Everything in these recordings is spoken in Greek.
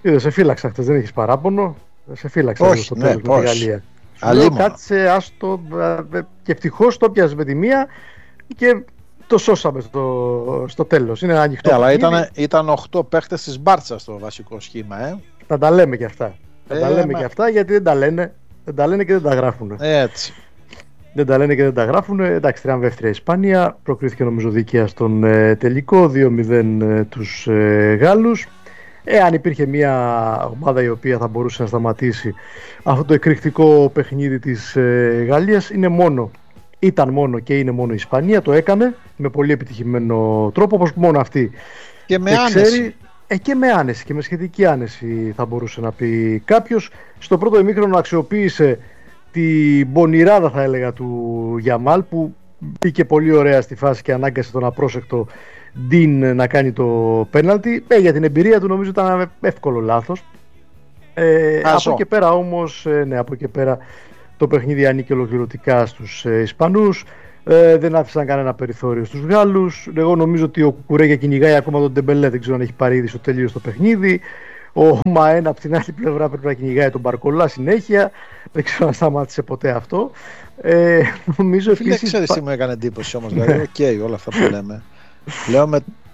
Είδε, σε φύλαξα χτες, δεν έχεις παράπονο. Σε φύλαξα. Όχι, στο ναι, τέλος με τη Γαλλία. Σου λέω, κάτσε, άστο, και ευτυχώς το πιάσε με τη μία και το σώσαμε στο τέλος. Είναι ανοιχτό. Αλλά ήταν 8 παίχτες της Μπάρτσα στο βασικό σχήμα. Θα τα λέμε και αυτά. Θα τα λέμε και αυτά, γιατί δεν τα λένε. Δεν τα λένε και δεν τα γράφουν. Έτσι. Δεν τα λένε και δεν τα γράφουν. Εντάξει, τριαμβεύτρια Ισπανία. Προκρίθηκε νομίζω δίκαια στον τελικό. 2-0 τους Γάλλους. Αν υπήρχε μια ομάδα η οποία θα μπορούσε να σταματήσει αυτό το εκρηκτικό παιχνίδι της Γαλλίας, ήταν μόνο και είναι μόνο η Ισπανία. Το έκανε με πολύ επιτυχημένο τρόπο, όπως μόνο αυτή. Και με άνεση. Και με άνεση και με σχετική άνεση, θα μπορούσε να πει κάποιος. Στο πρώτο ημίχρονο αξιοποίησε την πονηράδα, θα έλεγα, του Γιαμάλ, που μπήκε πολύ ωραία στη φάση και ανάγκασε τον απρόσεκτο Ντίν να κάνει το πέναλτι. Για την εμπειρία του νομίζω ήταν εύκολο λάθος. Από εκεί πέρα όμως, από εκεί πέρα το παιχνίδι ανήκε ολοκληρωτικά στους Ισπανούς. Δεν άφησαν κανένα περιθώριο στους Γάλλους. Εγώ νομίζω ότι ο Κουκουρέγια κυνηγάει ακόμα τον Ντεμπελέ, δεν ξέρω αν έχει πάρει ήδη στο τέλειο στο παιχνίδι. Ο Μαένα από την άλλη πλευρά πρέπει να κυνηγάει τον Μπαρκολά συνέχεια. Δεν ξέρω αν σταμάτησε ποτέ αυτό. Νομίζω επίσης. Δεν ξέρεις τι μου έκανε εντύπωση όμως. Δηλαδή, όλα αυτά που λέμε. Λέω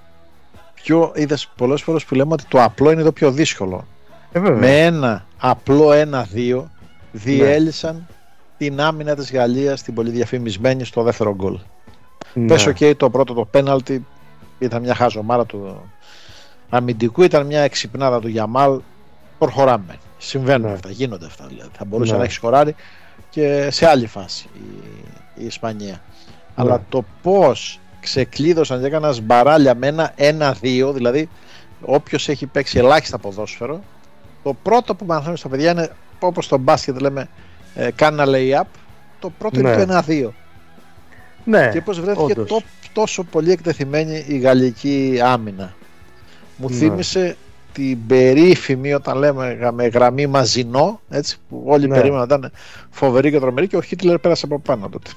είδες πολλές φορές που λέμε ότι το απλό είναι το πιο δύσκολο. Με ένα απλό 1-2 διέλυσαν την άμυνα της Γαλλίας, την πολύ διαφημισμένη, στο δεύτερο γκολ. Πες το πρώτο το πέναλτι ήταν μια χαζομάρα του αμυντικού, ήταν μια εξυπνάδα του Γιαμάλ. Προχωράμε. Συμβαίνουν αυτά, γίνονται αυτά. Δηλαδή. Θα μπορούσε να έχει σκοράρει και σε άλλη φάση η Ισπανία. Αλλά το πώς ξεκλείδωσαν και έκαναν μπαράλια με ένα 1-2, δηλαδή όποιος έχει παίξει ελάχιστα ποδόσφαιρο, το πρώτο που μαθαίνουν στα παιδιά είναι, όπως στο μπάσκετ λέμε, κάνει ένα lay-up, το πρώτο είναι το 1-2. Ναι, και πώς βρέθηκε τόσο πολύ εκτεθειμένη η γαλλική άμυνα. Μου θύμισε την περίφημη, όταν λέμε με γραμμή Μαζινό, έτσι, που όλοι περίμεναν να ήταν φοβερή και τρομερή, και ο Χίτλερ πέρασε από πάνω τότε.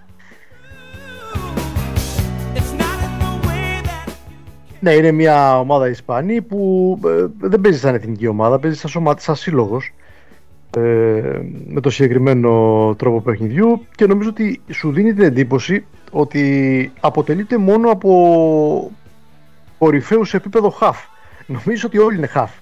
Ναι, είναι μια ομάδα Ισπανή που δεν παίζει σαν εθνική ομάδα, παίζει σαν σύλλογος, με το συγκεκριμένο τρόπο παιχνιδιού, και νομίζω ότι σου δίνει την εντύπωση ότι αποτελείται μόνο από κορυφαίους σε επίπεδο half. Νομίζω ότι όλοι είναι half.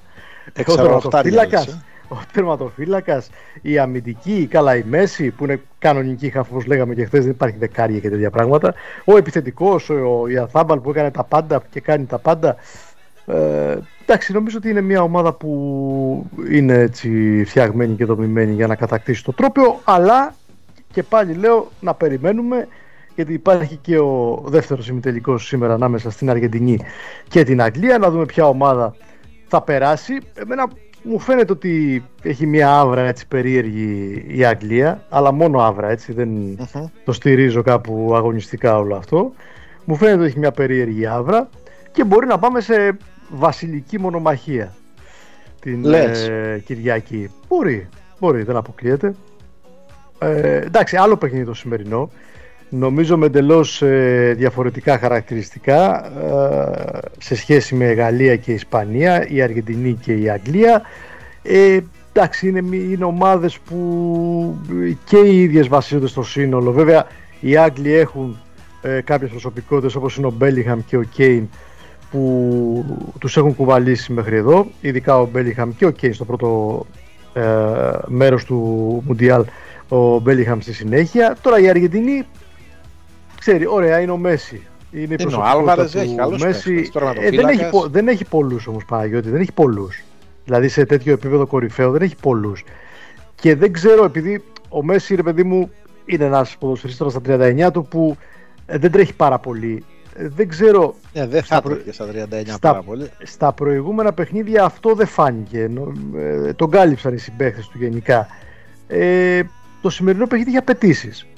Ο τερματοφύλακας, η αμυντική, καλά η μέση που είναι κανονική half, όπως λέγαμε και χθες, δεν υπάρχει δεκάρια και τέτοια πράγματα. Ο επιθετικός, ο Ιαθάμπαλ που έκανε τα πάντα και κάνει τα πάντα. Εντάξει, νομίζω ότι είναι μια ομάδα που είναι έτσι φτιαγμένη και δομημένη για να κατακτήσει το τρόπαιο, αλλά και πάλι λέω να περιμένουμε, γιατί υπάρχει και ο δεύτερος ημιτελικός σήμερα ανάμεσα στην Αργεντινή και την Αγγλία, να δούμε ποια ομάδα θα περάσει. Εμένα μου φαίνεται ότι έχει μια άβρα έτσι περίεργη η Αγγλία, αλλά μόνο άβρα, έτσι, δεν το στηρίζω κάπου αγωνιστικά όλο αυτό. Μου φαίνεται ότι έχει μια περίεργη άβρα και μπορεί να πάμε σε βασιλική μονομαχία την Κυριακή. Μπορεί, δεν αποκλείεται. Εντάξει, άλλο παιχνίδι το σημερινό. Νομίζω με εντελώς διαφορετικά χαρακτηριστικά σε σχέση με Γαλλία και Ισπανία, η Αργεντινή και η Αγγλία. Εντάξει, είναι ομάδες που και οι ίδιες βασίζονται στο σύνολο. Βέβαια, οι Άγγλοι έχουν κάποιες προσωπικότητες, όπως είναι ο Μπέλιγχαμ και ο Κέιν, που τους έχουν κουβαλήσει μέχρι εδώ, ειδικά ο Μπέλιγχαμ και ο Κέιν στο πρώτο μέρος του Μουντιάλ, ο Μπέλιγχαμ στη συνέχεια. Τώρα η Αργεντινή, ξέρει, ωραία, είναι ο Μέση. Είναι η προσωπικότητα του Μέση. Δεν έχει πολλούς όμως, Παναγιώτη, δεν έχει πολλούς. Δηλαδή σε τέτοιο επίπεδο κορυφαίο δεν έχει πολλούς. Και δεν ξέρω, επειδή ο Μέση, ρε παιδί μου, είναι ένας ποδοσφαιριστής στα 39 του που δεν τρέχει πάρα πολύ. Δεν ξέρω. Δεν θα τρέχει στα 39 πάρα πολύ. Στα προηγούμενα παιχνίδια αυτό δεν φάνηκε. Τον κάλυψαν οι συμπαίχτες του γενικά. Το σημερινό παιχνίδι έχει απαιτήσεις.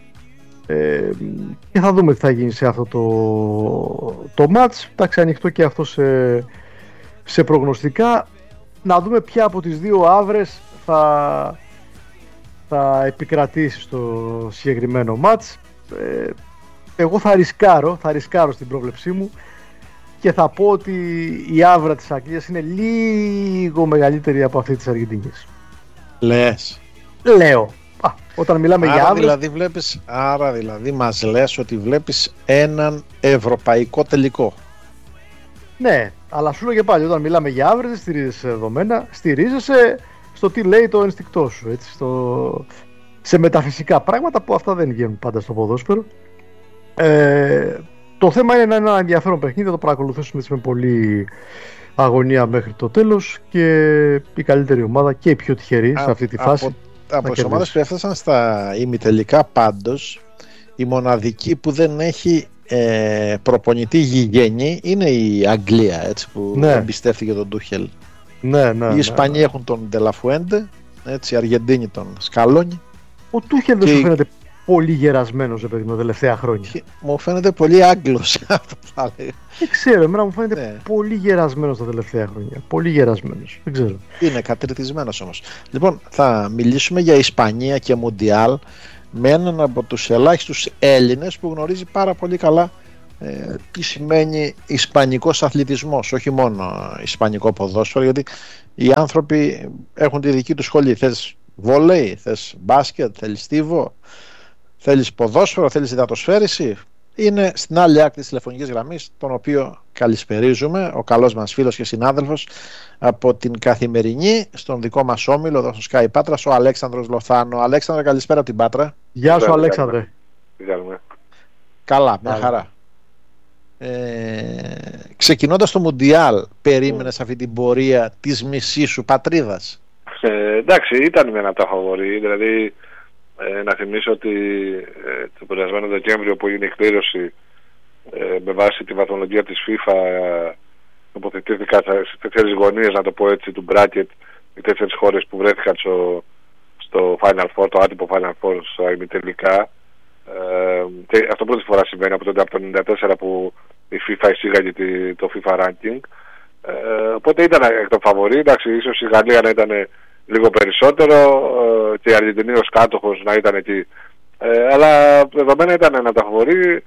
Και θα δούμε τι θα γίνει σε αυτό το μάτς. Εντάξει, ανοιχτό και αυτό σε προγνωστικά. Να δούμε ποια από τις δύο άβρες θα επικρατήσει στο συγκεκριμένο μάτς. Εγώ θα ρισκάρω στην πρόβλεψή μου και θα πω ότι η άβρα της Αγγλίας είναι λίγο μεγαλύτερη από αυτή της Αργεντινής. Λες. Λέω. Όταν μιλάμε για άβρες... Άρα δηλαδή μας λες ότι βλέπεις έναν ευρωπαϊκό τελικό. Ναι, αλλά σου λέω και πάλι, όταν μιλάμε για άβρες δεν στηρίζεσαι σε δεδομένα, στηρίζεσαι στο τι λέει το ενστικτό σου, έτσι, σε μεταφυσικά πράγματα που αυτά δεν βγαίνουν πάντα στο ποδόσφαιρο. Το θέμα είναι να είναι ένα ενδιαφέρον παιχνίδι, θα το παρακολουθήσουμε με πολύ αγωνία μέχρι το τέλος και η καλύτερη ομάδα και η πιο τυχερή σε αυτή τη φάση. Από τις ομάδες που έφτασαν στα ημιτελικά πάντως, η μοναδική που δεν έχει προπονητή γηγενή είναι η Αγγλία, έτσι, που εμπιστεύτηκε τον Τούχελ. Οι Ισπανοί έχουν τον Ντελαφουέντε, έτσι, οι Αργεντίνοι τον Σκαλόνι. Ο Τούχελ δεν σου φαίνεται πολύ γερασμένος τα τελευταία χρόνια? Μου φαίνεται πολύ Άγγλος αυτό θα λέγα. Δεν ξέρω, εμένα μου φαίνεται πολύ γερασμένος τα τελευταία χρόνια. Πολύ γερασμένος, δεν ξέρω. Είναι κατριτισμένος όμως. Λοιπόν, θα μιλήσουμε για Ισπανία και Μουντιάλ με έναν από τους ελάχιστους Έλληνες που γνωρίζει πάρα πολύ καλά τι σημαίνει ισπανικός αθλητισμός, όχι μόνο ισπανικό ποδόσφαιρο, γιατί οι άνθρωποι έχουν τη δική τους σχολή. Θες βόλεϊ, θες μπάσκετ, θέλεις στίβο, θέλεις ποδόσφαιρο, θέλεις υδατοσφαίριση. Είναι στην άλλη άκρη της τηλεφωνικής γραμμής, τον οποίο καλησπερίζουμε, ο καλός μας φίλος και συνάδελφος από την Καθημερινή, στον δικό μας όμιλο εδώ στο Sky Πάτρας, ο Αλέξανδρος Λοθάνο. Αλέξανδρε, καλησπέρα από την Πάτρα. Γεια σου, Αλέξανδρε. Καλά, μια χαρά. Ξεκινώντας το Μουντιάλ, περίμενες αυτή την πορεία της μισής σου πατρίδας? Εντάξει, ήταν με ένα από τα φαβορί. Δηλαδή, να θυμίσω ότι το περασμένο Δεκέμβριο που έγινε η εκπλήρωση με βάση τη βαθμολογία της FIFA, τοποθετήθηκα στις 4 γωνίες, να το πω έτσι, του bracket, οι 4 χώρες που βρέθηκαν στο Final Four, το άτυπο Final Four στα ημιτελικά. Και αυτό πρώτη φορά συμβαίνει από το 1994 που η FIFA εισήγαγε το FIFA Ranking. Οπότε ήταν εκ των φαβορί. Εντάξει, ίσως η Γαλλία να ήταν λίγο περισσότερο και η Αργεντινή ως κάτοχος να ήταν εκεί. Αλλά δεδομένα ήταν ένα τα φαβορί.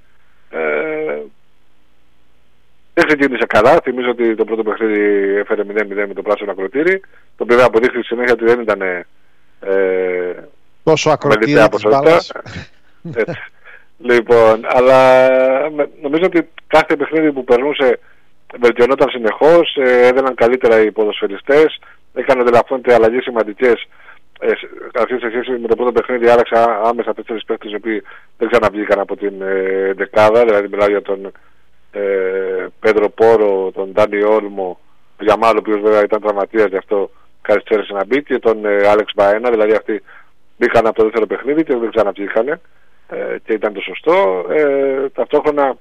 Δεν ξεκίνησε καλά. Θυμίζω ότι το πρώτο παιχνίδι έφερε 0-0 με το πράσινο ακροτήρι. Το οποίο αποδείχθηκε συνέχεια ότι δεν ήταν τόσο ακροτήρι της μπάλας. Λοιπόν, αλλά νομίζω ότι κάθε παιχνίδι που περνούσε βελτιωνόταν συνεχώς, έδαιναν καλύτερα οι ποδοσφαιριστές, έκανε Ντελαφουέντε αλλαγές σημαντικές. Αυτή σε σχέση με το πρώτο παιχνίδι άλλαξα άμεσα 4 παίκτες οι οποίοι δεν ξαναβγήκαν από την δεκάδα, δηλαδή μιλάω για τον Πέντρο Πόρο, τον Ντάνι Όλμο, τον Γιαμάλ, ο οποίος βέβαια ήταν τραυματίας, γι' αυτό καθυστέρησε να μπει, και τον Άλεξ Μπαένα, δηλαδή αυτοί μπήκαν από το δεύτερο παιχνίδι και δεν ξαναβγήκανε και ήταν το σωστό. Ταυτόχρονα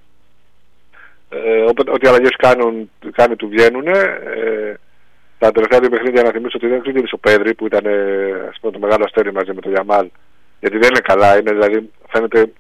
ό,τι αλλαγές κάνει του βγαίνουν. Τα τελευταία 2 παιχνίδια, να θυμίσω ότι δεν ξεκίνησε ο Πέδρη που ήταν το μεγάλο αστέρι μαζί με τον Γιαμάλ, γιατί δεν είναι καλά, είναι, δηλαδή φαίνεται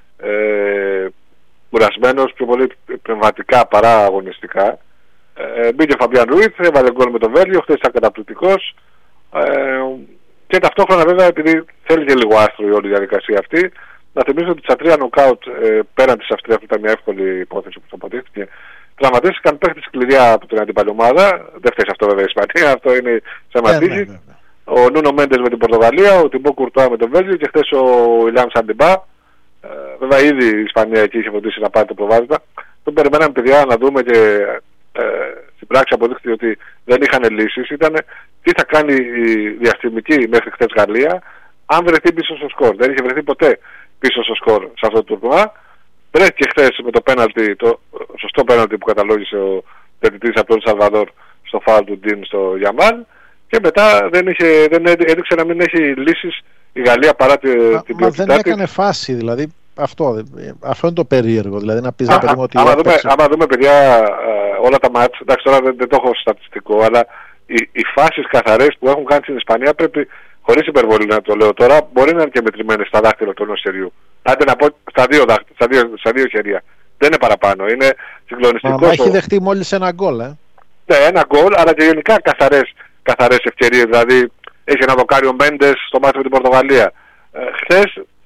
κουρασμένος πιο πολύ πνευματικά παρά αγωνιστικά. Μπήκε ο Φαμπιάν Ρούιθ, έβαλε γκολ με τον Βέλγιο, χθες ήταν καταπληκτικός, και ταυτόχρονα βέβαια επειδή θέλει και λίγο άστρο η όλη διαδικασία αυτή. Να θυμίσω ότι στα 3 νοκάουτ πέραν της Αυστρίας, που ήταν μια εύκολη υπόθεση που αποδείχθηκε, τραυματίστηκαν παίχτες κλειδιά από την αντίπαλη ομάδα. Δεν φταίει αυτό βέβαια η Ισπανία, αυτό είναι σαν τύχη. Ο Νούνο Μέντες με την Πορτογαλία, ο Τιμπό Κουρτουά με τον Βέλγιο και χθες ο Ιλιάμ Σαντιμπά. Βέβαια ήδη η Ισπανία εκεί είχε φροντίσει να πάρει το προβάδισμα. Τον περιμέναμε, παιδιά, να δούμε, και στην πράξη αποδείχθηκε ότι δεν είχαν λύσεις. Ήταν τι θα κάνει η διαστημική μέχρι χθες Γαλλία αν βρεθεί πίσω στο σκορ. Δεν είχε βρεθεί ποτέ πίσω στο σκορ σε αυτό το τουρνουά. Βρέθηκε χθες με το πέναλτι, το σωστό πέναλτι που καταλόγησε ο διαιτητής από τον Σαλβαδόρ στο φάουλ του Ντίν στο Γιαμάλ, και μετά δεν έδειξε να μην έχει λύσεις η Γαλλία παρά την ποιότητά της. Δεν έκανε φάση, δηλαδή αυτό είναι το περίεργο, δηλαδή να πεις ότι... Άμα δούμε, παιδιά, όλα τα μάτς, εντάξει, τώρα δεν το έχω στατιστικό, αλλά οι φάσεις καθαρές που έχουν κάνει στην Ισπανία, πρέπει, χωρίς υπερβολή να το λέω τώρα, μπορεί να είναι και μετρημένες στα δάχτυλα του ενός χεριού. Άντε να πω στα 2 χέρια. Δεν είναι παραπάνω, είναι συγκλονιστικό. Μα έχει δεχτεί μόλις ένα γκολ, Ναι, ένα γκολ, αλλά και γενικά καθαρές ευκαιρίες. Δηλαδή έχει ένα δοκάριο Μέντες στο μάτι με την Πορτογαλία. Χθες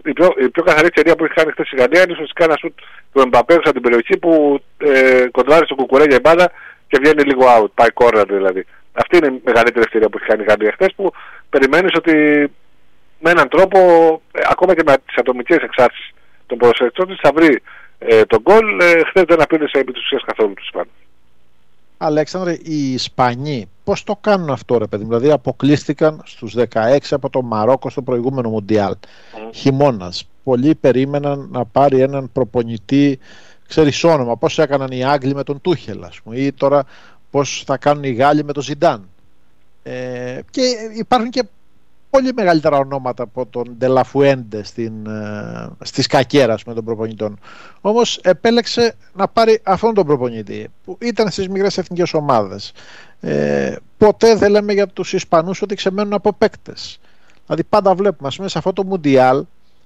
η πιο καθαρή ευκαιρία που έχει κάνει χθες η Γαλλία είναι ουσιαστικά ένα σουτ του Εμπαπέ από την περιοχή που κοντράρει στον Κουκουρέγια η μπάλα και βγαίνει λίγο out, πάει corner δηλαδή. Αυτή είναι η μεγαλύτερη ευκαιρία που έχει κάνει η Γαλλία χθες, που περιμένεις ότι με έναν τρόπο, ακόμα και με τις ατομικές εξάρτησεις των ποδοσφαιριστών της, θα βρει τον γκολ. Χθες δεν απείλησε επί της ουσίας καθόλου τους Ισπανούς. Αλέξανδρε, οι Ισπανοί πώς το κάνουν αυτό, ρε παιδί? Δηλαδή αποκλείστηκαν στους 16 από το Μαρόκο στο προηγούμενο Μουντιάλ. Χειμώνας. Πολλοί περίμεναν να πάρει έναν προπονητή, ξέρεις όνομα, πώς έκαναν οι Άγγλοι με τον Τούχελ, ας πούμε, ή τώρα πώς θα κάνουν οι Γάλλοι με τον Ζιντάν. Και υπάρχουν και πολύ μεγαλύτερα ονόματα από τον Ντελαφουέντε στη σκακέρα με των προπονητών. Όμως επέλεξε να πάρει αυτόν τον προπονητή που ήταν στις μικρές εθνικές ομάδες. Ποτέ δεν λέμε για τους Ισπανούς ότι ξεμένουν από παίκτες. Δηλαδή πάντα βλέπουμε, ας πούμε, σε αυτό το Μουντιάλ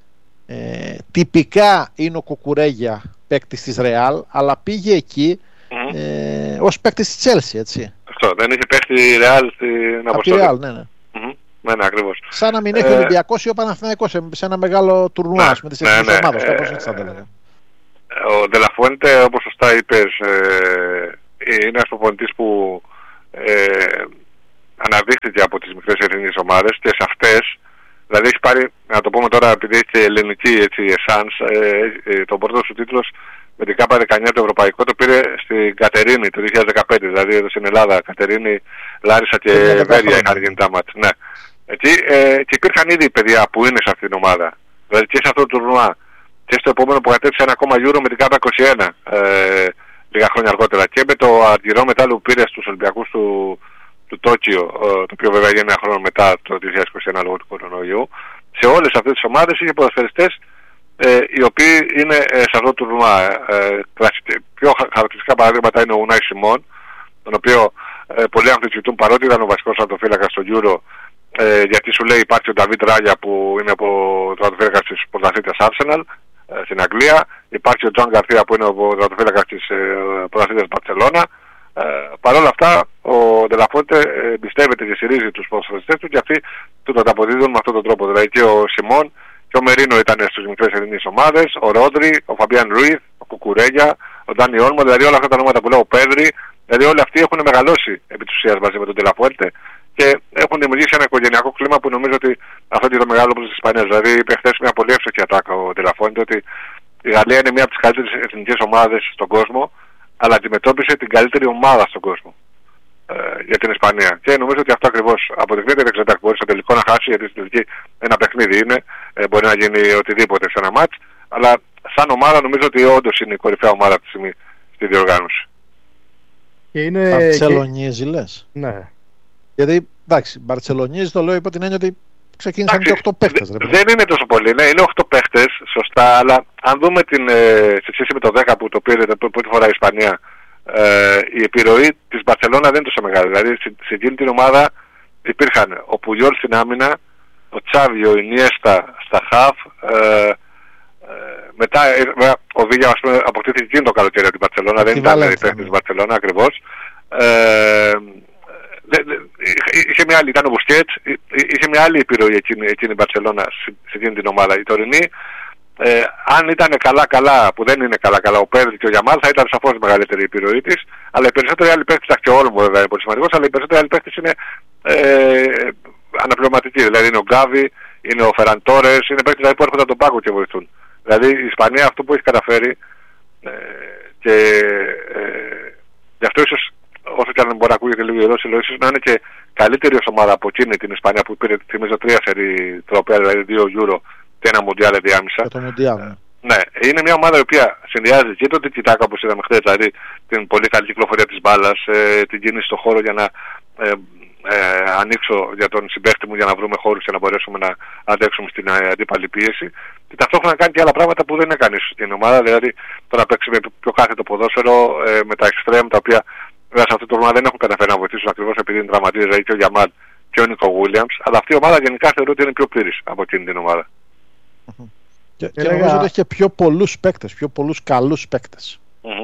τυπικά είναι ο Κουκουρέγια παίκτης της Ρεάλ, αλλά πήγε εκεί ως παίκτης της Τσέλσι, έτσι. Αυτό, δεν είχε παίχτη Ρεάλ στην αποστολή. Ρεάλ, ναι. Ναι, ακριβώς. Σαν να μην έχει ο Ολυμπιακός ή ο Παναθηναϊκός σε ένα μεγάλο τουρνουά με τις εθνικές ομάδες. Κάπως έτσι θα το έλεγα. Ο Ντελαφουέντε, όπως σωστά είπες, είναι ένας προπονητής που αναδείχθηκε από τις μικρές εθνικές ομάδες και σε αυτές, δηλαδή έχει πάρει, να το πούμε τώρα επειδή έχει και ελληνική εσάνς, τον πρώτο σου τίτλος με την ΚΑΠΑ 19 το ευρωπαϊκό το πήρε στην Κατερίνη το 2015, δηλαδή εδώ στην Ελλάδα, Κατερίνη, Λάρισα και Βέρεια είχαν γίνει τα μάτς. Ναι. Εκεί, και υπήρχαν ήδη παιδιά που είναι σε αυτήν την ομάδα, δηλαδή και σε αυτό το τουρνουά και στο επόμενο που κατέθεσε ένα ακόμα Euro με την ΚΑΠΑ 21 λίγα χρόνια αργότερα, και με το αργυρό μετάλλο που πήρε στους Ολυμπιακούς του Τόκιο, το οποίο βέβαια έγινε ένα χρόνο μετά το 2021 λόγω του κορονοϊού. Σε όλες αυτές τις ομάδες είχε ποδοσφαιριστές οι οποίοι είναι σε αυτό το τουρνουά. Πιο χαρακτηριστικά παραδείγματα είναι ο Ουνάι Σιμών, τον οποίο πολλοί άνθρωποι κοιτούν, παρότι ήταν ο βασικός αρτοφύλακας στο Euro, γιατί σου λέει υπάρχει ο Νταβίτ Ράγια που είναι από το αρτοφύλακας της πρωταθλήτριας Arsenal στην Αγγλία, υπάρχει ο Τζον Γκαρθία που είναι ο αρτοφύλακας της πρωταθλήτριας Μπαρτσελώνα. Παρ' όλα αυτά ο Ντελαφουέντε εμπιστεύεται και στηρίζει τους ποδοσφαιριστές του και αυτοί του το ανταποδίδουν με αυτόν τον τρόπο. Δηλαδή και ο Σιμών και ο Μερίνο ήταν στις μικρές εθνικές ομάδες, ο Ρόντρι, ο Φαμπιάν Ρουίθ, ο Κουκουρέγια, ο Ντάνι Όλμο, δηλαδή όλα αυτά τα ονόματα που λέω, ο Πέδρη, δηλαδή όλοι αυτοί έχουν μεγαλώσει επί της ουσίας μαζί με τον Ντελαφουέντε και έχουν δημιουργήσει ένα οικογενειακό κλίμα που νομίζω ότι αυτό είναι το μεγάλο προς τις Ισπανίες. Δηλαδή είπε χθες μια πολύ εύστοχη ατάκα ο Ντελαφουέντε ότι η Γαλλία είναι μια από τις καλύτερες εθνικές ομάδες στον κόσμο, αλλά αντιμετώπισε την καλύτερη ομάδα στον κόσμο για την Ισπανία. Και νομίζω ότι αυτό ακριβώς αποδεικνύεται. Δεν ξέρω αν μπορεί στο τελικό να χάσει, γιατί στην τελική ένα παιχνίδι είναι, μπορεί να γίνει οτιδήποτε σε ένα μάτς, αλλά σαν ομάδα νομίζω ότι όντως είναι η κορυφαία ομάδα αυτή τη στιγμή στη διοργάνωση. Και είναι. Μπαρτσελονίζει, λες. Ναι. Γιατί εντάξει, Μπαρτσελονίζει το λέω υπό την έννοια ότι ξεκίνησαν και 8 παίχτες. Δεν είναι τόσο πολύ, ναι, είναι 8 παίχτες, σωστά, αλλά αν δούμε σε σχέση με το 10 που το πήρε την πρώτη φορά η Ισπανία, η επιρροή της Μπαρτσελώνα δεν είναι τόσο μεγάλη. Δηλαδή σε εκείνη την ομάδα υπήρχαν ο Πουλιόλ στην άμυνα, ο Τσάβι, ο Ινιέστα στα χαφ, μετά ο Βίγια αποκτήθηκε εκείνο το καλοκαίρι από την Μπαρτσελώνα, δεν ήταν παίχτης της Μπαρτσελώνα ακριβώς. Είχε μια άλλη, ήταν ο Μπουσκέτς, είχε μια άλλη επιρροή εκείνη η Μπαρτσελώνα σε εκείνη την ομάδα. Η τωρινή, αν ήταν καλά-καλά, που δεν είναι καλά-καλά, ο Πέδρη και ο Γιαμάλ, θα ήταν σαφώς μεγαλύτερη η επιρροή της, αλλά οι περισσότεροι άλλοι παίκτες, και ο Όλμο βέβαια είναι πολύ σημαντικός, αλλά οι περισσότεροι άλλοι παίκτες είναι αναπληρωματικοί. Δηλαδή είναι ο Γκάβι, είναι ο Φεραν Τόρες, είναι παίκτες που έρχονται από τον πάγκο και βοηθούν. Δηλαδή η Ισπανία αυτό που έχει καταφέρει και γι' αυτό ίσως, όσο και αν μπορεί να ακούγεται λίγο ιερόσιλο, ίσως να είναι και καλύτερη ως ομάδα από εκείνη την Ισπανία που πήρε, θυμίζω, 3 σερί τροπέα, δηλαδή 2 Euro και ένα Μουντιάλ ενδιάμεσα. Ναι, είναι μια ομάδα η οποία συνδυάζει και το τικιτάκα όπως είδαμε χθες, δηλαδή την πολύ καλή κυκλοφορία της μπάλας, την κίνηση στον χώρο για να ανοίξω για τον συμπαίχτη μου για να βρούμε χώρους και να μπορέσουμε να αντέξουμε στην αντίπαλη πίεση. Και ταυτόχρονα κάνει και άλλα πράγματα που δεν έκανε στην ομάδα, δηλαδή το να παίξει με πιο κάθετο ποδόσφαιρο, με τα εξτρέμ, τα οποία βέβαια σε αυτό το τουρνουά δεν έχουν καταφέρει να βοηθήσουν ακριβώς επειδή είναι τραυματίες, δηλαδή και ο Γιαμάλ και ο Νίκο Γουίλιαμς, αλλά αυτή η ομάδα γενικά θεωρώ ότι είναι πιο πλήρης από εκείνη την ομάδα. Και νομίζω ότι έχει και πιο πολλούς παίκτες, πιο πολλούς καλούς παίκτες.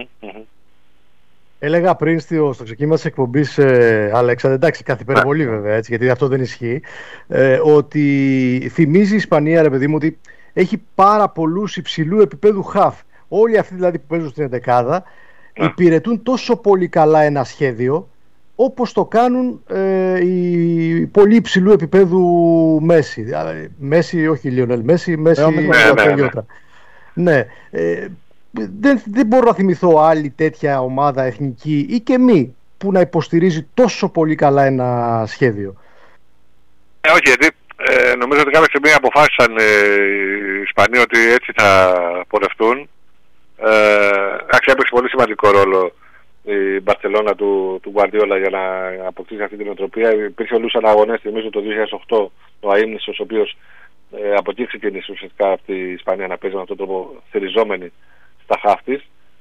Έλεγα πριν στο ξεκίνημα της εκπομπής, Αλέξανδρε, εντάξει, κάθε υπερβολή βέβαια, έτσι, γιατί αυτό δεν ισχύει, ότι θυμίζει η Ισπανία, ρε παιδί μου, ότι έχει πάρα πολλούς υψηλού επίπεδου χαφ. Όλοι αυτοί δηλαδή που παίζουν στην εντεκάδα υπηρετούν τόσο πολύ καλά ένα σχέδιο όπως το κάνουν οι πολύ υψηλού επίπεδου Μέση. Μέση, όχι Λιονέλ Μέση, ναι. Δεν μπορώ να θυμηθώ άλλη τέτοια ομάδα εθνική ή και μη που να υποστηρίζει τόσο πολύ καλά ένα σχέδιο. Όχι, γιατί νομίζω ότι κάποια στιγμή αποφάσισαν οι Ισπανοί ότι έτσι θα πορευτούν. Έπαιξε πολύ σημαντικό ρόλο η Μπαρσελόνα του Γκουαρντιόλα για να αποκτήσει αυτή την νοοτροπία. Υπήρχε ο Λούσαν αγωνές, θυμίζω το 2008, ο Αΐμνησος, ο οποίος από εκεί ξεκίνησε ουσιαστικά αυτή η Ισπανία να παίζει με αυτόν τον τρόπο, θυριζόμενη στα χαφ της.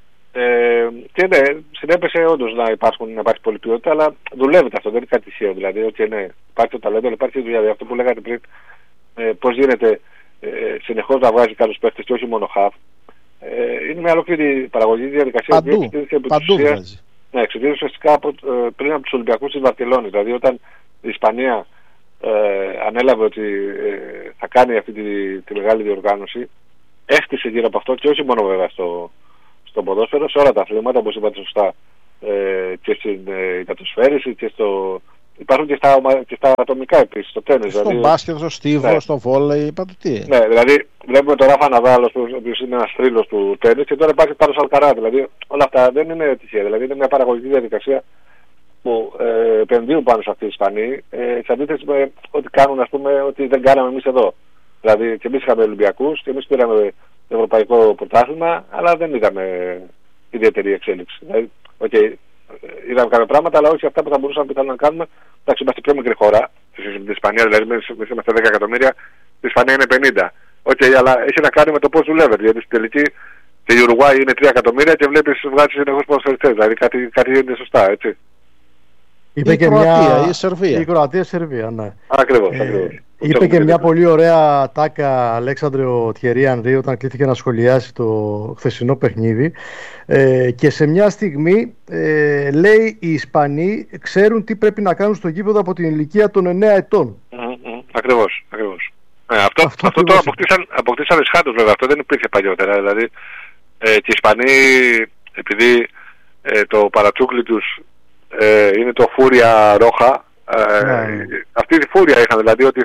Και ναι, συνέπεσε όντως να υπάρχει πολλή ποιότητα, αλλά δουλεύεται αυτό, δεν είναι κάτι τυχαίο. Δηλαδή, ότι ναι, υπάρχει το ταλέντο, αλλά υπάρχει δουλειά. Δηλαδή, αυτό που λέγατε πριν, πώς γίνεται συνεχώς να βγάζει κάποιους παίχτες και όχι μόνο χαφ. Είναι μια ολόκληρη παραγωγή διαδικασία που εξετήρησε ουσιαστικά πριν από τους Ολυμπιακούς της Βαρκελόνης. Δηλαδή, όταν η Ισπανία ανέλαβε ότι θα κάνει αυτή τη μεγάλη διοργάνωση, έκτισε γύρω από αυτό και όχι μόνο βέβαια στο ποδόσφαιρο, σε όλα τα αθλήματα, όπως είπατε σωστά, και στην κατοσφαίριση και στο... Υπάρχουν και στα ατομικά επίσης, στο τένις. Στο δηλαδή, μπάσκετ, στο στίβο, ναι, στο βόλεϊ, είπατε τι. Ναι, δηλαδή βλέπουμε τον Ράφα Ναδάλ, ο οποίος είναι ένας θρύλος του τένις, και τώρα υπάρχει Κάρλος Αλκαράζ. Δηλαδή όλα αυτά δεν είναι τυχαία. Δηλαδή είναι μια παραγωγική διαδικασία που επενδύουν πάνω σε αυτή τη Ισπανία, σε αντίθεση με ό,τι κάνουν, ας πούμε, ότι δεν κάναμε εμείς εδώ. Δηλαδή και εμείς είχαμε Ολυμπιακούς και εμείς πήραμε το Ευρωπαϊκό Πρωτάθλημα, αλλά δεν είδαμε ιδιαίτερη εξέλιξη. Δηλαδή, είδαμε κάποια πράγματα, αλλά όχι αυτά που θα μπορούσαμε πιθανόν να κάνουμε. Εντάξει, είμαστε πιο μικρή χώρα σε σχέση με την Ισπανία, δηλαδή εμείς είμαστε 10 εκατομμύρια, η Ισπανία είναι 50. Αλλά έχει να κάνει με το πώς δουλεύετε. Γιατί στην τελική και η Ουρουγουάη είναι 3 εκατομμύρια και βλέπεις βγάζει συνεχώς ποδοσφαιριστές. Δηλαδή κάτι είναι σωστά, έτσι. Είπε η Κροατία, η Σερβία. Η Κροατία, η Σερβία, ναι. Ακριβώς. Είπε και μια πολύ ωραία τάκα Αλέξανδρε ο Θιερί Ανρί όταν κλήθηκε να σχολιάσει το χθεσινό παιχνίδι, και σε μια στιγμή λέει οι Ισπανοί ξέρουν τι πρέπει να κάνουν στο γήπεδο από την ηλικία των 9 ετών. Ακριβώς. Αυτό το αποκτήσαν εσχάτως βέβαια, αυτό δεν υπήρχε παλιότερα. Δηλαδή και οι Ισπανοί, επειδή το παρατσούκλι τους είναι το Φούρια Ρόχα, αυτή τη φούρια είχαν, δηλαδή ότι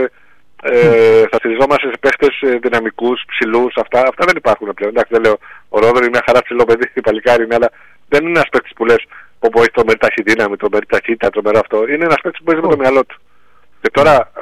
θα στηριζόμαστε σε παίχτες δυναμικούς, ψηλούς, αυτά δεν υπάρχουν πλέον. Εντάξει, δεν λέω, ο Ρόδρυ είναι μια χαρά ψηλό παιδί, η παλικάρι είναι, αλλά δεν είναι ένας παίκτης που λες που έχει τρομερή ταχυδύναμη, τρομερή ταχύτητα, τρομερό αυτό. Είναι ένας παίκτης που παίζει με το μυαλό του. Και τώρα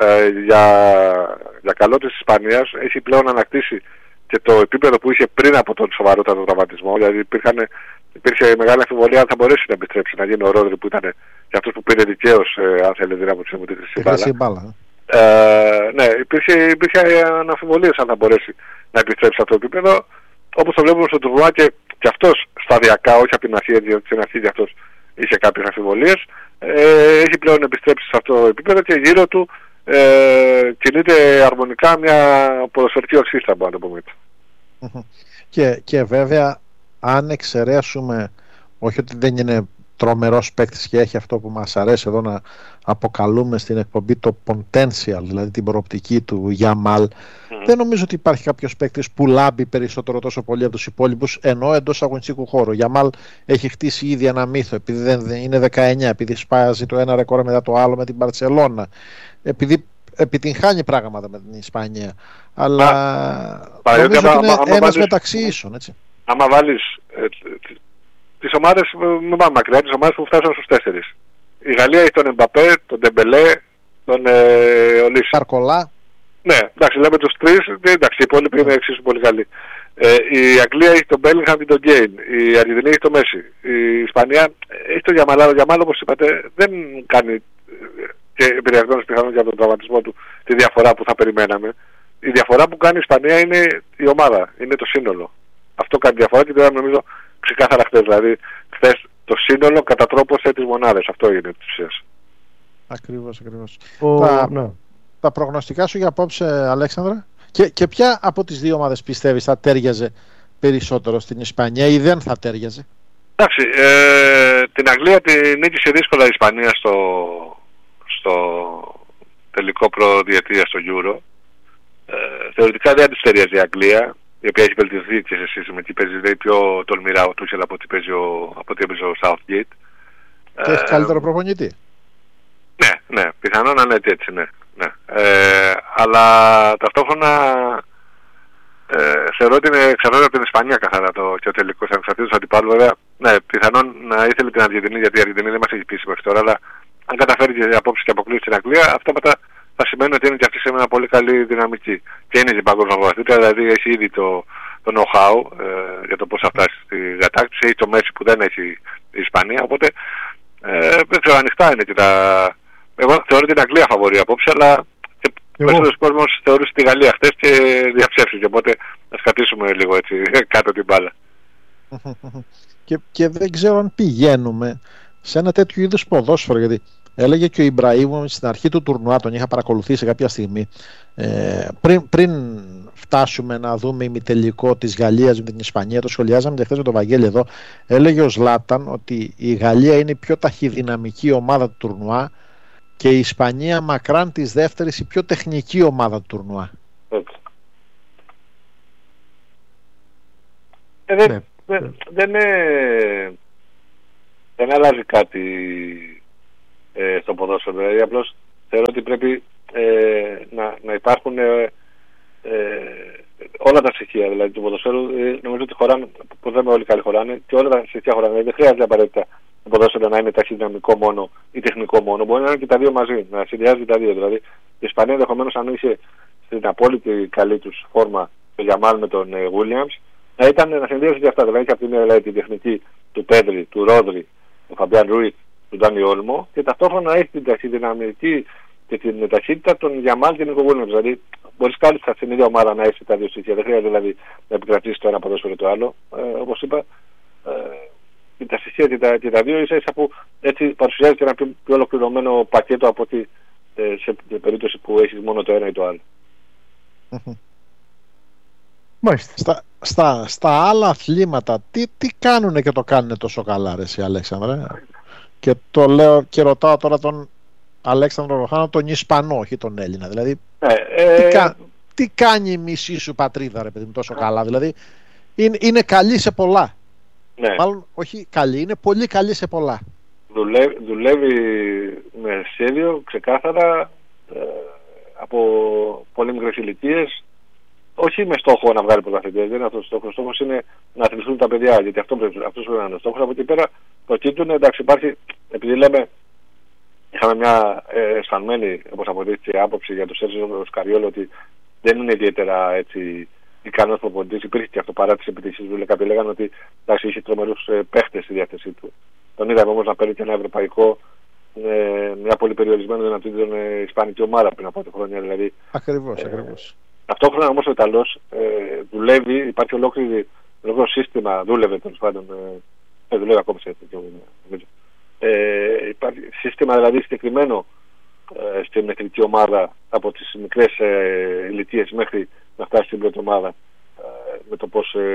για καλό της Ισπανίας έχει πλέον ανακτήσει και το επίπεδο που είχε πριν από τον σοβαρότατο τραυματισμό. Δηλαδή υπήρχε μεγάλη αμφιβολία αν θα μπορέσει να επιστρέψει, να γίνει ο Ρόδρυ που ήταν και αυτός που πήρε δικαίως, αν θέλετε, να αποκτήσει τη χρυσή μπάλα. Ναι, υπήρχε αμφιβολίες αν θα μπορέσει να επιστρέψει σε αυτό το επίπεδο. Όπως το βλέπουμε στο τουρνουά και αυτός σταδιακά, όχι από την αρχή, γιατί στην αρχή και αυτός είχε κάποιες αμφιβολίες, έχει πλέον επιστρέψει σε αυτό το επίπεδο και γύρω του κινείται αρμονικά μια ποδοσφαιρική οξύστα, μπορούμε να το πούμε. Και βέβαια, αν εξαιρέσουμε, όχι ότι δεν είναι τρομερός παίκτης και έχει αυτό που μας αρέσει εδώ να αποκαλούμε στην εκπομπή το potential, δηλαδή την προοπτική του Γιαμάλ, δεν νομίζω ότι υπάρχει κάποιος παίκτης που λάμπει περισσότερο τόσο πολύ από τους υπόλοιπους, ενώ εντός αγωνιστικού χώρου. Ο Γιαμάλ έχει χτίσει ήδη ένα μύθο, επειδή δεν είναι 19, επειδή σπάζει το ένα ρεκόρ μετά το άλλο με την Μπαρσελόνα, επειδή επιτυγχάνει πράγματα με την Ισπανία, αλλά νομίζω ότι είναι ένας μεταξύ ίσων, έτσι. Άμα βάλεις τις ομάδες, μην πάμε μακριά, τις ομάδες που φτάσαν στους 4. Η Γαλλία έχει τον Εμπαπέ, τον Ντεμπελέ, τον Ολύση. Καρκολά. Ναι, εντάξει, λέμε τους 3, εντάξει, οι υπόλοιποι είναι εξίσου πολύ καλοί. Η Αγγλία έχει τον Μπέλιγχαμ και τον Γκέιν. Η Αργεντινή έχει τον Μέση. Η Ισπανία έχει τον Γιαμάλ. Ο Γιαμάλ, όπως είπατε, δεν κάνει, και επηρεασμένος πιθανόν για τον τραυματισμό του, τη διαφορά που θα περιμέναμε. Η διαφορά που κάνει η Ισπανία είναι η ομάδα, είναι το σύνολο. Αυτό κάνει διαφορά και δεν νομίζω ξεκάθαρα χθες. Δηλαδή, χθες το σύνολο κατά τρόπο σε τις μονάδες. Αυτό έγινε της ουσίας. Ακριβώς. Τα προγνωστικά σου για απόψε, Αλέξανδρα, και ποια από τις δύο ομάδες πιστεύεις θα τέριαζε περισσότερο στην Ισπανία ή δεν θα τέριαζε? Εντάξει, την Αγγλία την νίκησε δύσκολα η Ισπανία στο τελικό προδιετία στο Euro. θεωρητικά δεν της ταιριάζει η Αγγλία, η οποία έχει βελτιωθεί και σε σχέση με τι παίζει πιο τολμηρά ο Τούσελ από ό,τι έπαιζε ο Southgate. Και έχει καλύτερο προπονητή. Ναι, πιθανόν να είναι έτσι, ναι. Αλλά ταυτόχρονα θεωρώ ότι είναι εξαρτάται από την Ισπανία καθαρά και ο τελικός ανεξαρτήτως αντιπάλου. Βέβαια, ναι, πιθανόν να ήθελε την Αργεντινή, γιατί η Αργεντινή δεν μας έχει πείσει μέχρι τώρα, αλλά αν καταφέρει και απόψεις και αποκλείσει στην Αγγλία, αυτόματα θα σημαίνει ότι είναι και αυτή σε μια πολύ καλή δυναμική. Και είναι και παγκόσμια πρωταθλήτρια, δηλαδή έχει ήδη το know-how για το πώς θα φτάσει στη κατάκτηση, έχει το Μέση που δεν έχει η Ισπανία, οπότε δεν ξέρω, ανοιχτά είναι και τα... Εγώ θεωρώ την Αγγλία φαβορεί απόψε, αλλά περισσότερος κόσμος θεωρούσε τη Γαλλία χτες και διαψεύστηκε, οπότε ας κρατήσουμε λίγο έτσι κάτω την μπάλα. Και δεν ξέρω αν πηγαίνουμε σε ένα τέτοιο είδους ποδόσφαιρο, γιατί έλεγε και ο Ιμπραήμοβιτς στην αρχή του τουρνουά, τον είχα παρακολουθήσει κάποια στιγμή, πριν φτάσουμε να δούμε ημιτελικό της Γαλλίας με την Ισπανία, το σχολιάζαμε και χθες με τον Βαγγέλη εδώ, έλεγε ο Ζλάταν ότι η Γαλλία είναι η πιο ταχυδυναμική ομάδα του τουρνουά και η Ισπανία μακράν της δεύτερης η πιο τεχνική ομάδα του τουρνουά. Δεν αλλάζει κάτι στο ποδόσφαιρο. Δηλαδή απλώς θεωρώ ότι πρέπει να υπάρχουν όλα τα στοιχεία δηλαδή, του ποδοσφαίρου. Νομίζω ότι χωράνε, που δεν όλοι καλοί χωράνε, και όλα τα στοιχεία χωράνε. Δηλαδή, δεν χρειάζεται απαραίτητα το ποδόσφαιρο να είναι ταχυδυναμικό μόνο ή τεχνικό μόνο. Μπορεί να είναι και τα δύο μαζί, να συνδυάζει τα δύο. Δηλαδή, η Ισπανία ενδεχομένως αν είχε στην απόλυτη καλή τους φόρμα το Γιαμάλ με τον Williams, να συνδυάζει και αυτά. Δηλαδή, από τη μία δηλαδή, την τεχνική του Πέδρη, του Ρόδρυ, του Φαμπιάν Ρουίτ, του Ντάνι Όλμο, και ταυτόχρονα έχει την ταχυδυναμική και την ταχύτητα των Γιαμάλ και Νίκο Williams. Δηλαδή, μπορείς κάλλιστα στην ίδια ομάδα να έχει τα δύο στοιχεία. Δεν χρειάζεται δηλαδή να επικρατήσει το ένα ποδόσφαιρο το άλλο. Όπως είπα, τα στοιχεία και τα δύο ίσα που έτσι παρουσιάζει ένα πιο ολοκληρωμένο πακέτο από ότι σε περίπτωση που έχεις μόνο το ένα ή το άλλο. Στα άλλα αθλήματα τι κάνουν και το κάνουν τόσο καλά, ρε εσύ Αλέξανδρε? Και το λέω και ρωτάω τώρα τον Αλέξανδρο Ροχάνο, τον Ισπανό, όχι τον Έλληνα. Δηλαδή, τι κάνει η μισή σου πατρίδα, ρε παιδί μου, τόσο καλά? Δηλαδή, είναι καλή σε πολλά. Ναι. Μάλλον, όχι καλή, είναι πολύ καλή σε πολλά. Δουλεύει με σχέδιο, ξεκάθαρα, από πολύ μικρές ηλικίες. Όχι με στόχο να βγάλει πρωταθλητές, δεν είναι αυτός ο στόχος. Ο στόχος είναι να αθληθούν τα παιδιά, γιατί αυτός πρέπει να είναι ο στόχος. Από εκεί πέρα προκύπτουν, εντάξει, υπάρχει, επειδή λέμε, είχαμε μια αισθανμένη, όπως αποδείχθηκε, άποψη για τον Σέρζιο Σκαριόλο ότι δεν είναι ιδιαίτερα έτσι ικανός προπονητής. Υπήρχε και αυτό παρά τις επιτυχίες του. Κάποιοι λέγανε ότι εντάξει, είχε τρομερούς παίχτες στη διάθεσή του. Τον είδαμε όμως να παίρνει και ένα ευρωπαϊκό, μια πολύ περιορισμένη δυνατότητα ισπανική ομάδα πριν από 2 χρόνια. Δηλαδή, ακριβώς. Ταυτόχρονα όμως ο Ιταλός δουλεύει, υπάρχει ολόκληρο σύστημα, δούλευε τέλος πάντων, δουλεύει ακόμα σε τέτοιο νομίζω. Υπάρχει σύστημα δηλαδή συγκεκριμένο στην εθνική ομάδα από τις μικρές ηλικίες μέχρι να φτάσει στην πρώτη ομάδα, με το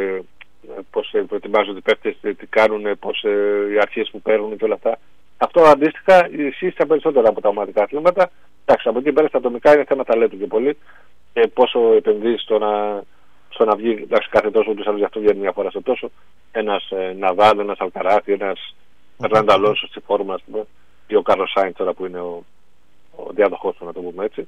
πώς προετοιμάζονται οι παίκτες, τι κάνουν, πώς οι αρχές που παίρνουν και όλα αυτά. Αυτό αντίστοιχα ισχύει στα περισσότερα από τα ομαδικά αθλήματα. Εντάξει, από εκεί πέρα στα ατομικά είναι θέμα ταλέντου και πολύ. Και πόσο επενδύει στο να βγει, εντάξει, κάθε τόσο τους άλλους, γι' αυτό βγαίνει μια φορά στο τόσο, ένας Ναδάλ, ένας Αλκαράθι, ένας Φερνάντο Αλόνσο στη φόρμα, ή ο Κάρλος Σάινς τώρα που είναι ο διάδοχός του, να το πούμε έτσι.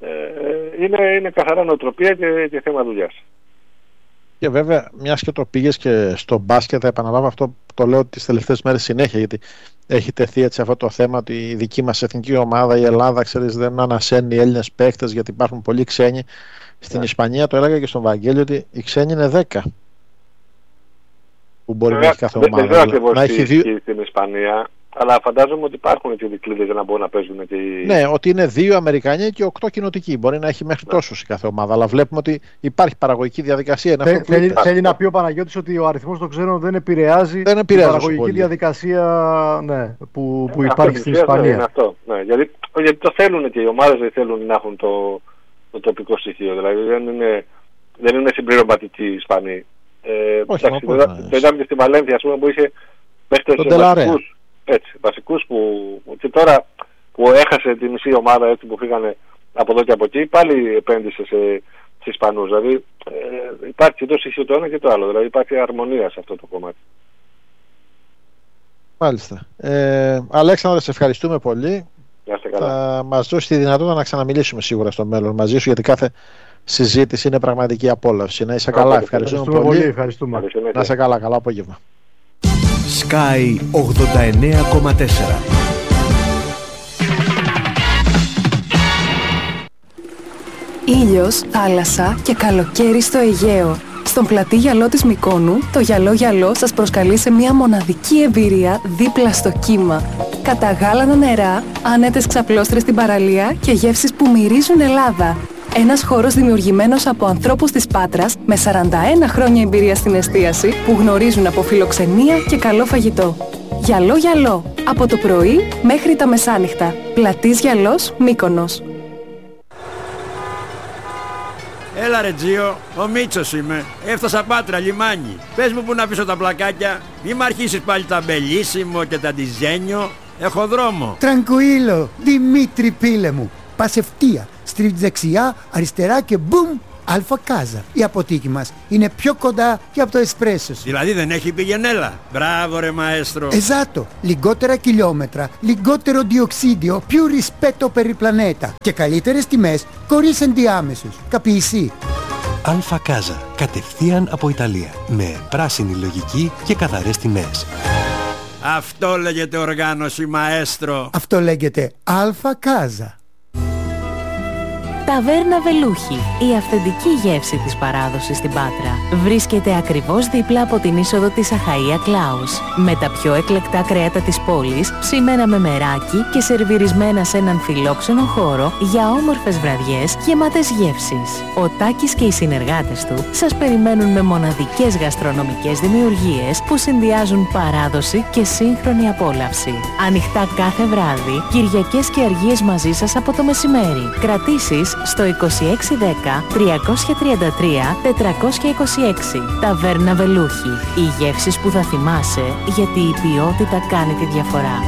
Είναι καθαρά νοοτροπία και θέμα δουλειάς. Και βέβαια, μιας και το πήγες και στο μπάσκετ, θα επαναλάβω αυτό, το λέω τις τελευταίες μέρες συνέχεια, γιατί έχει τεθεί έτσι αυτό το θέμα ότι η δική μας εθνική ομάδα, η Ελλάδα, ξέρεις, δεν ανασένει οι Έλληνες παίκτες γιατί υπάρχουν πολλοί ξένοι. Στην Ισπανία, το έλεγα και στον Βαγγέλη, ότι οι ξένοι είναι 10 που μπορεί να έχει κάθε ομάδα. Δεν ξέρω ακριβώς τι ισχύει στην Ισπανία, αλλά φαντάζομαι ότι υπάρχουν και δικλείδες για να μπορούν να παίζουν και οι... Ναι, ότι είναι 2 Αμερικανοί και 8 κοινοτικοί. Μπορεί να έχει μέχρι τόσους η κάθε ομάδα, αλλά βλέπουμε ότι υπάρχει παραγωγική διαδικασία. Θέλει να πει ο Παναγιώτης ότι ο αριθμός των ξένων δεν επηρεάζει την παραγωγική διαδικασία που υπάρχει στην Ισπανία. Είναι αυτό. Ναι, γιατί το θέλουν και οι ομάδες δεν θέλουν να έχουν το τοπικό στοιχείο. Δηλαδή δεν είναι συμπληρωματικοί οι Ισπανοί. Το είδαμε και στη Βαλένθια, ας πούμε, που είχε παίχτες βασικούς που και τώρα που έχασε τη μισή ομάδα έτσι που φύγανε από εδώ και από εκεί, πάλι επένδυσε Ισπανούς. Δηλαδή υπάρχει το στοιχείο το ένα και το άλλο. Δηλαδή υπάρχει αρμονία σε αυτό το κομμάτι. Μάλιστα. Αλέξανδρε, σε ευχαριστούμε πολύ. Θα μας δώσει τη δυνατότητα να ξαναμιλήσουμε σίγουρα στο μέλλον μαζί σου, γιατί κάθε συζήτηση είναι πραγματική απόλαυση. Να είσαι καλά. Ευχαριστούμε πολύ. Ευχαριστούμε. Να είσαι καλά. Καλό απόγευμα. Sky 89,4. Ήλιος, θάλασσα και καλοκαίρι στο Αιγαίο. Στον πλατή γυαλό της Μυκόνου, το γυαλό γυαλό σας προσκαλεί σε μια μοναδική εμπειρία δίπλα στο κύμα. Καταγάλανα νερά, άνετες ξαπλώστρες στην παραλία και γεύσεις που μυρίζουν Ελλάδα. Ένας χώρος δημιουργημένος από ανθρώπους της Πάτρας με 41 χρόνια εμπειρία στην εστίαση που γνωρίζουν από φιλοξενία και καλό φαγητό. Γυαλό γυαλό, από το πρωί μέχρι τα μεσάνυχτα. Πλατής γυαλός, Μύκονος. Έλα ρε Τζίο, ο Μίτσος είμαι. Έφτασα Πάτρα, λιμάνι. Πες μου που να αφήσω τα πλακάκια. Μη μ' αρχίσεις πάλι τα μπελίσιμο και τα ντιζένιο. Έχω δρόμο. Τρανκουίλο, Δημήτρη πίλε μου. Πας ευθεία, στρίβεις δεξιά, αριστερά και μπουμ, Αλφα Κάζα. Η αποθήκη μας είναι πιο κοντά και από το εσπρέσο σου. Δηλαδή δεν έχει πηγενέλα. Μπράβο ρε μαέστρο. Εζάτο, λιγότερα χιλιόμετρα, λιγότερο διοξίδιο, più rispetto per il planeta και καλύτερες τιμές χωρίς ενδιάμεσους. Καπιεισί. Αλφα Κάζα, κατευθείαν από Ιταλία, με πράσινη λογική και καθαρές τιμές. Αυτό λέγεται οργάνωση μαέστρο. Αυτό λέγεται Αλφα Κάζα. Ταβέρνα Βελούχη, η αυθεντική γεύση της παράδοσης στην Πάτρα. Βρίσκεται ακριβώς δίπλα από την είσοδο της Αχαΐα Κλάους. Με τα πιο εκλεκτά κρέατα της πόλης, ψημένα με μεράκι και σερβιρισμένα σε έναν φιλόξενο χώρο για όμορφες βραδιές γεμάτες γεύσεις. Ο Τάκης και οι συνεργάτες του σας περιμένουν με μοναδικές γαστρονομικές δημιουργίες που συνδυάζουν παράδοση και σύγχρονη απόλαυση. Ανοιχτά κάθε βράδυ, Κυριακές και Αργίες μαζί σας από το μεσημέρι. Κρατήσεις στο 2610 333 426. Ταβέρνα Βελούχη. Οι γεύσεις που θα θυμάσαι, γιατί η ποιότητα κάνει τη διαφορά.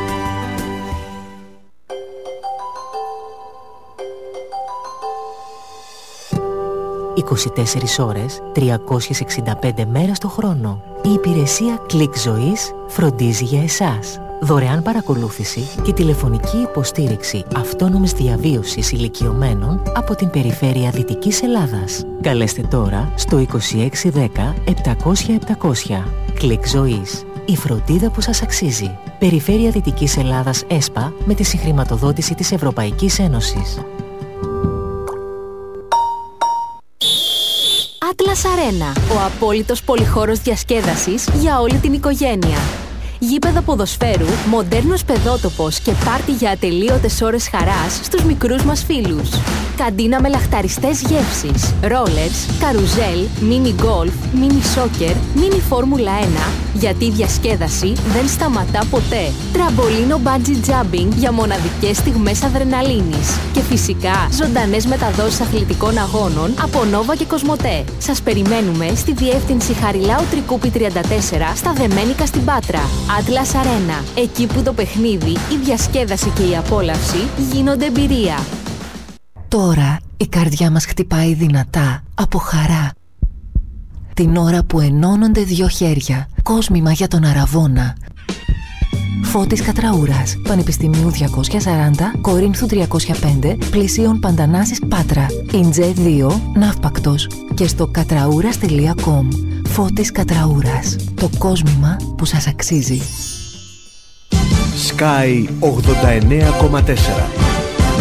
«24 ώρες, 365 μέρες το χρόνο». Η υπηρεσία Κλικ Ζωής φροντίζει για εσάς. Δωρεάν παρακολούθηση και τηλεφωνική υποστήριξη αυτόνομης διαβίωσης ηλικιωμένων από την περιφέρεια Δυτικής Ελλάδας. Καλέστε τώρα στο 2610 700 700. Κλικ Ζωής. Η φροντίδα που σας αξίζει. Περιφέρεια Δυτικής Ελλάδας ΕΣΠΑ με τη συγχρηματοδότηση της Ευρωπαϊκής Ένωσης. Atlas Arena. Ο απόλυτος πολυχώρος διασκέδασης για όλη την οικογένεια. Γήπεδα ποδοσφαίρου, μοντέρνος παιδότοπος και πάρτι για ατελείωτες ώρες χαράς στους μικρούς μας φίλους. Καντίνα με λαχταριστές γεύσεις, ρόλερς, καρουζέλ, μίνι γκολφ, μίνι σόκερ, μίνι φόρμουλα 1, γιατί η διασκέδαση δεν σταματά ποτέ. Τραμπολίνο μπάντζι τζάμπινγκ για μοναδικές στιγμές αδρεναλίνης. Και φυσικά ζωντανές μεταδόσεις αθλητικών αγώνων από Νόβα και Κοσμοτέ. Σας περιμένουμε στη διεύθυνση Χαριλάου Τρικούπη 34 στα Δεμένικα στην Πάτρα. Atlas Arena. Εκεί που το παιχνίδι, η διασκέδαση και η απόλαυση γίνονται εμπειρία. Τώρα η καρδιά μας χτυπάει δυνατά από χαρά. Την ώρα που ενώνονται δύο χέρια. Κόσμημα για τον Αραβώνα. Φώτης Κατραούρας, Πανεπιστημίου 240, Κορίνθου 305, Πλησίων Παντανάσης Πάτρα. Ιντζέ 2, Ναύπακτος. Και στο κατραούρας.com. Φώτης Κατραούρας. Το κόσμημα που σας αξίζει. Sky 89,4.